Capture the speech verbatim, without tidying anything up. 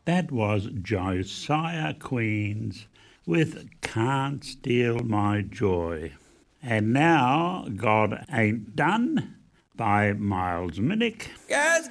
That was Josiah Queens with Can't Steal My Joy. And now God Ain't Done by Miles Minnick. God's